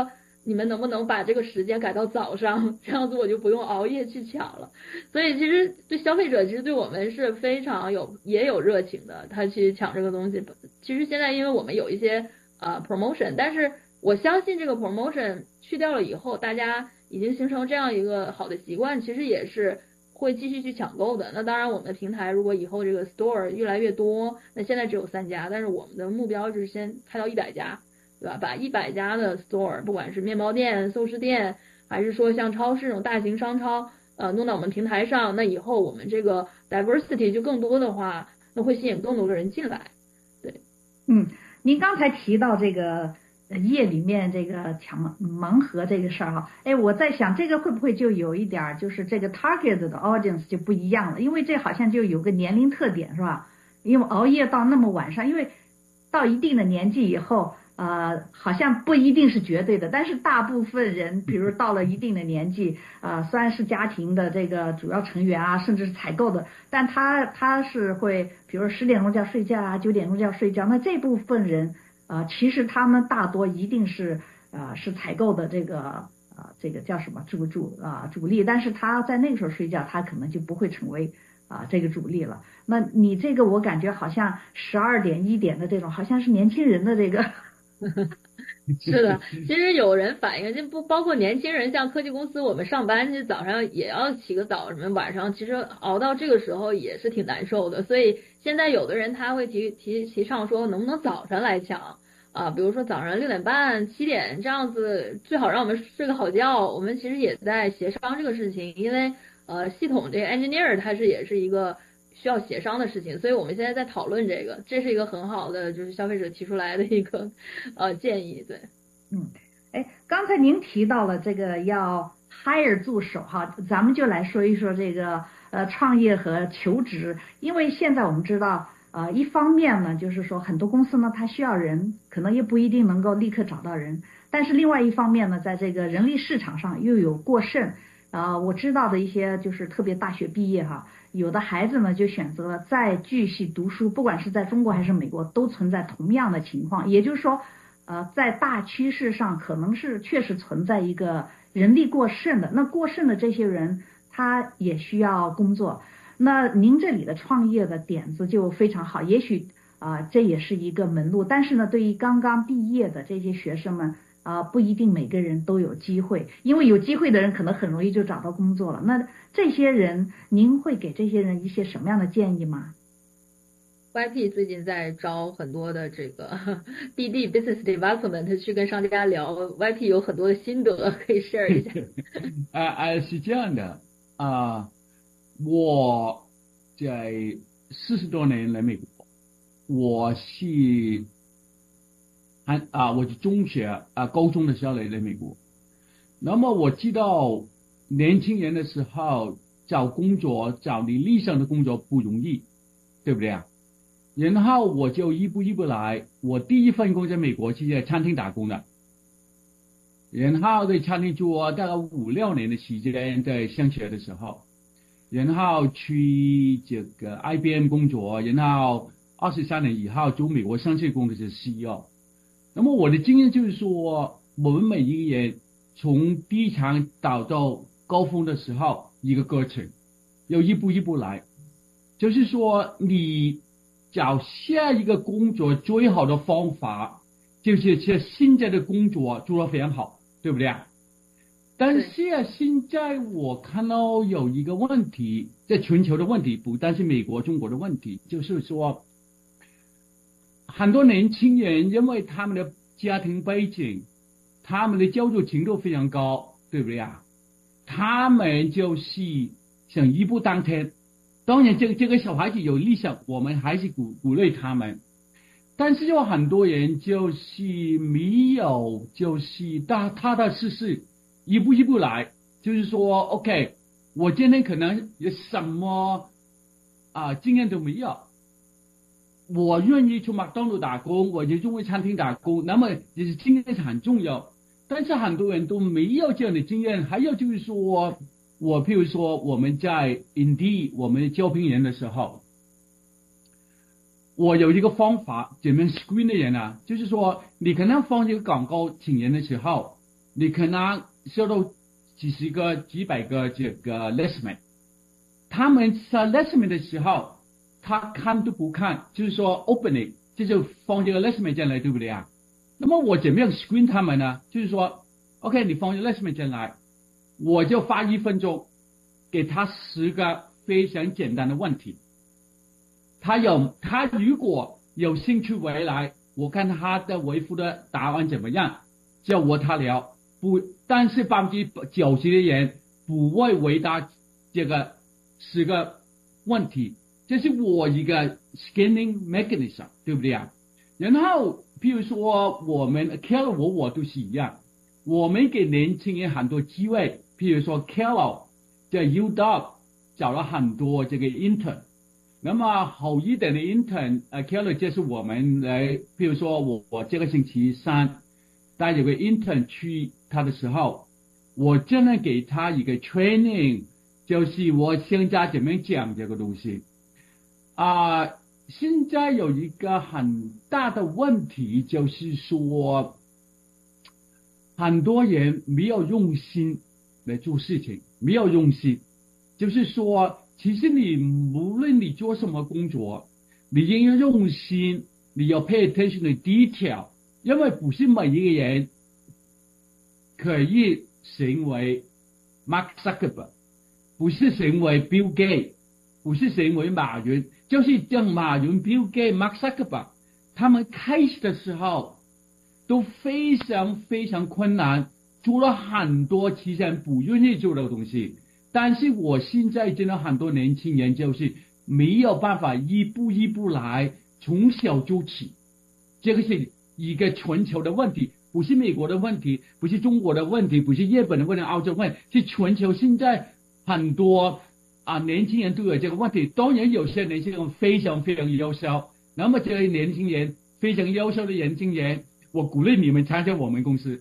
你们能不能把这个时间改到早上，这样子我就不用熬夜去抢了。所以其实对消费者其实对我们是非常有也有热情的，他去抢这个东西。其实现在因为我们有一些呃 promotion， 但是我相信这个 promotion 去掉了以后，大家已经形成这样一个好的习惯，其实也是会继续去抢购的。那当然我们的平台如果以后这个 store 越来越多，那现在只有三家，但是我们的目标就是先开到一百家，对吧？把一百家的 store， 不管是面包店、速食店，还是说像超市这种大型商超，呃，弄到我们平台上，那以后我们这个 diversity 就更多的话，那会吸引更多的人进来。对， 嗯，您刚才提到这个页里面这个抢盲盒这个事儿哈，哎，我在想这个会不会就有一点就是这个 target 的 audience 就不一样了，因为这好像就有个年龄特点是吧？因为熬夜到那么晚上，因为到一定的年纪以后。呃，好像不一定是绝对的，但是大部分人，比如到了一定的年纪，呃，虽然是家庭的这个主要成员啊，甚至是采购的，但他他是会，比如十点钟就要睡觉啊，九点钟就要睡觉，那这部分人，呃，其实他们大多一定是呃是采购的这个呃这个叫什么主主啊、呃、主力，但是他在那个时候睡觉，他可能就不会成为啊、呃、这个主力了。那你这个我感觉好像十二点一点的这种，好像是年轻人的这个。 是的，其实有人反映，就不包括年轻人，像科技公司，我们上班就早上也要起个早，什么晚上其实熬到这个时候也是挺难受的。所以现在有的人他会提提提倡说，能不能早上来抢啊？比如说早上六点半、七点这样子，最好让我们睡个好觉。我们其实也在协商这个事情，因为呃系统这个 engineer 它是也是一个。需要协商的事情，所以我们现在在讨论这个，这是一个很好的就是消费者提出来的一个呃建议，对。 嗯，哎，刚才您提到了这个要 hire 助手哈，咱们就来说一说这个呃创业和求职，因为现在我们知道呃一方面呢就是说很多公司呢它需要人，可能也不一定能够立刻找到人，但是另外一方面呢，在这个人力市场上又有过剩。呃，我知道的一些就是特别大学毕业哈，有的孩子呢就选择了再继续读书，不管是在中国还是美国，都存在同样的情况。也就是说，呃，在大趋势上可能是确实存在一个人力过剩的。那过剩的这些人，他也需要工作。那您这里的创业的点子就非常好，也许啊、呃、这也是一个门路。但是呢，对于刚刚毕业的这些学生们。啊、呃，不一定每个人都有机会，因为有机会的人可能很容易就找到工作了。那这些人，您会给这些人一些什么样的建议吗 ？Y P 最近在招很多的这个 B D Business Development 去跟商家聊 ，Y P 有很多的心得可以 share 一下。 啊啊，是这样的啊、呃，我在四十多年来美国，我是。还啊，我是中学啊、高中的时候来来美国。那么我知道年轻人的时候找工作，找你理想的工作不容易，对不对啊？然后我就一步一步来。我第一份工在美国是在餐厅打工的，然后在餐厅做大概五六年的时间，在上学的时候，然后去这个 I B M 工作，然后二十三年以后做美国上市公司的 C E O。那么我的经验就是说，我们每一个人从低场到到高峰的时候一个过程，要一步一步来。就是说，你找下一个工作最好的方法，就是在现在的工作做得非常好，对不对啊？但是现在我看到有一个问题，在全球的问题，不但是美国、中国的问题，就是说。很多年轻人因为他们的家庭背景，他们的教育程度非常高，对不对啊？他们就是想一步登天。当然这个这个小孩子有理想，我们还是鼓鼓励他们。但是有很多人就是没有，就是踏踏踏实实一步一步来，就是说 OK， 我今天可能有什么啊、呃、经验都没有。我愿意去麦当劳打工，我就愿意餐厅打工，那么也是经验是很重要。但是很多人都没有这样的经验。还有就是说，我譬如说我们在 Indeed 我们招聘人的时候，我有一个方法怎么 screen 的人啊，就是说你可能放一个广告请人的时候， 你可能收到几十个、几百个这个 resume， 他们在 resume 的时候，他看都不看，就是说 opening， 就是放这个 resume 进来，对不对啊？那么我怎么样 screen 他们呢？就是说 ，OK， 你放这个 resume 进来，我就花一分钟，给他十个非常简单的问题。他有，他如果有兴趣回来，我看他的回复的答案怎么样，就和他聊。不，但是百分之九十的人不会回答这个十个问题，这是我一个 scanning mechanism， 对不对啊？然后，譬如说我们 Carol 和我都是一样，我们给年轻人很多机会，譬如说 Carol 在 U W 找了很多这个 intern。那么好一点的 intern， 呃 ，Carol 就是我们来，譬如说我我这个星期三带有个 intern 去他的时候，我真的给他一个 training， 就是我现在怎么讲这个东西。啊、呃，现在有一个很大的问题，就是说很多人没有用心来做事情，没有用心，就是说。其实你无论你做什么工作，你应该用心，你要 pay attention to detail， 因为不是每一个人可以成为 Mark Zuckerberg， 不是成为 Bill Gates， 不是成为马云，就是像马云 Bill Gates、Mark Zuckerberg， 他们开始的时候都非常非常困难，做了很多其实不愿意做的东西。但是我现在真的很多年轻人就是没有办法一步一步来，从小做起，这个是一个全球的问题，不是美国的问题，不是中国的问题，不是日本的问题，澳洲问题，是全球现在很多啊年轻人都有这个问题。当然有些年轻人非常非常优秀，那么这些年轻人非常优秀的年轻人，我鼓励你们参加我们公司。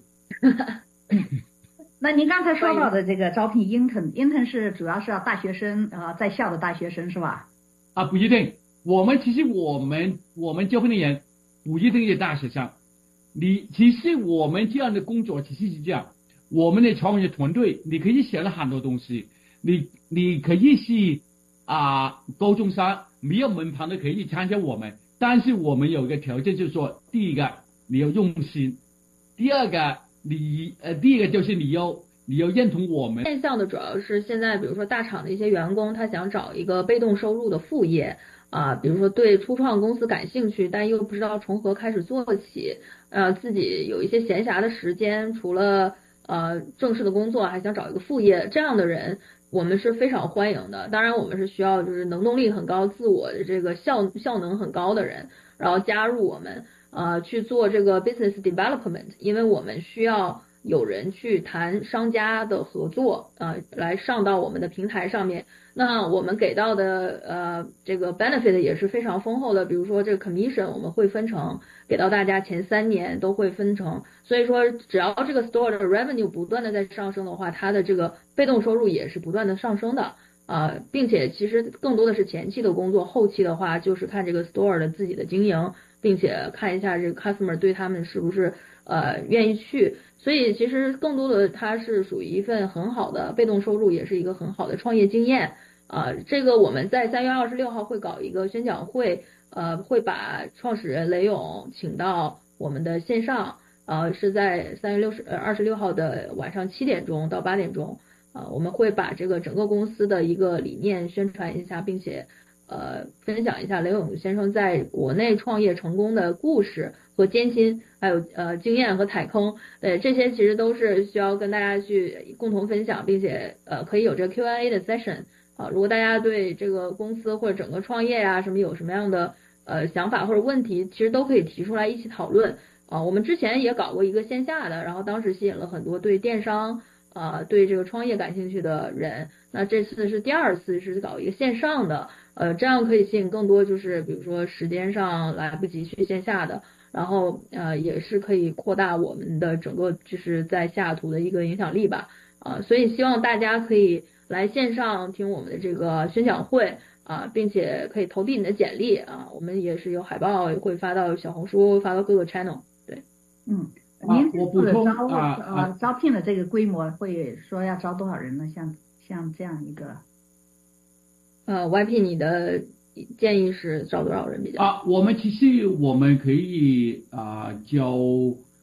那您刚才说到的这个招聘 intern，intern 是主要是要大学生呃在校的大学生是吧？ 啊，不一定。我们其实我们我们招聘的人不一定是大学生。你其实我们这样的工作其实是这样，我们的创业团队你可以学了很多东西，你你可以是啊、呃、高中生没有门槛的可以参加我们，但是我们有一个条件，就是说第一个你要用心，第二个。你呃，第一个就是你要你要认同我们。 现象的主要是现在，比如说大厂的一些员工，他想找一个被动收入的副业啊、呃，比如说对初创公司感兴趣，但又不知道从何开始做起，呃，自己有一些闲暇的时间，除了呃正式的工作，还想找一个副业，这样的人我们是非常欢迎的。当然，我们是需要就是能动力很高、自我的这个效效能很高的人，然后加入我们。呃，去做这个 business development， 因为我们需要有人去谈商家的合作，呃，来上到我们的平台上面。那我们给到的呃这个 benefit 也是非常丰厚的，比如说这个 commission 我们会分成，给到大家前三年都会分成。所以说，只要这个 store 的 revenue 不断的在上升的话，它的这个被动收入也是不断的上升的。呃，并且其实更多的是前期的工作，后期的话就是看这个 store 的自己的经营，并且看一下这个 customer 对他们是不是呃愿意去。所以其实更多的它是属于一份很好的被动收入，也是一个很好的创业经验。呃，这个我们在三月二十六号会搞一个宣讲会，呃，会把创始人雷勇请到我们的线上，呃，是在三月六十呃二十六号的晚上七点钟到八点钟。呃，我们会把这个整个公司的一个理念宣传一下，并且呃分享一下雷勇先生在国内创业成功的故事和艰辛，还有呃经验和踩坑，对，这些其实都是需要跟大家去共同分享，并且呃可以有这个 Q and A 的 session 啊，如果大家对这个公司或者整个创业啊什么有什么样的呃想法或者问题，其实都可以提出来一起讨论啊。我们之前也搞过一个线下的，然后当时吸引了很多对电商。呃，对这个创业感兴趣的人，那这次是第二次是搞一个线上的，呃，这样可以吸引更多就是比如说时间上来不及去线下的，然后呃也是可以扩大我们的整个就是在西雅图的一个影响力吧，啊、呃，所以希望大家可以来线上听我们的这个宣讲会啊、呃，并且可以投递你的简历啊，我们也是有海报会发到小红书，发到各个 channel， 对， 嗯。您您我补充招啊呃啊招聘的这个规模会说要招多少人呢？像像这样一个， 呃 Y P 你的建议是招多少人比较好？ 啊，我们其实我们可以啊、招